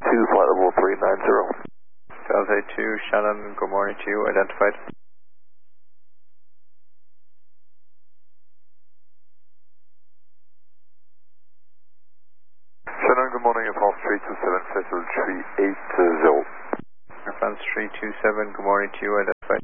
flight level 390. Delta 2, Shannon, good morning to you, identified. Shannon, good morning, Air France 327, Cecil 380. Air France 327, good morning to you, identified.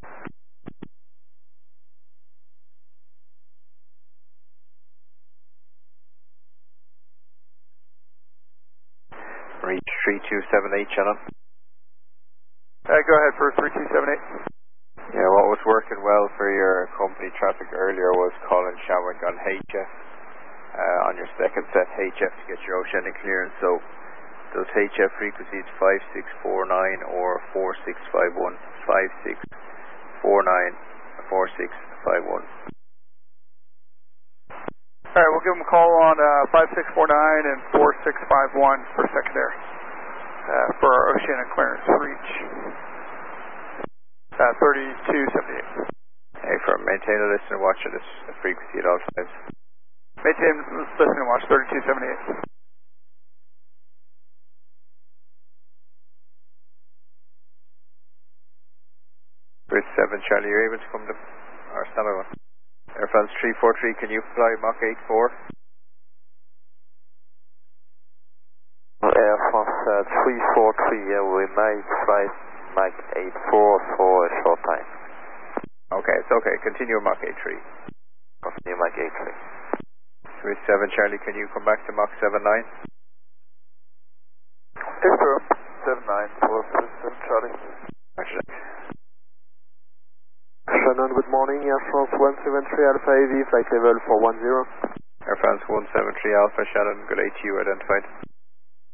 Reach 3278, Shannon. Go ahead for 3278. Yeah, what was working well for your company traffic earlier was calling Shamrock on HF. On your second set, HF to get your oceanic clearance. So those HF frequencies 5649 or 4651. 5649 or 4651. Alright, we'll give them a call on 5649 and 4651 for secondary. For our oceanic clearance reach 3278. Hey, for maintain a listen and watch at this frequency at all times. Maintain listen and watch 3278. Bridge 7 Charlie, you're able to come to our standby one. Air France 343, can you fly Mach 84? Air France 343, we might fly Mach 84 for a short time. Okay, it's okay. Continue Mach 83. Continue Mach 83. Bridge 7 Charlie, can you come back to Mach 79? Yes, sir. 79 for 7 Charlie. Actually. Shannon, good morning. Air France 173 Alpha AV, flight level 410. Air France 173 Alpha, Shannon, good day to you, identified.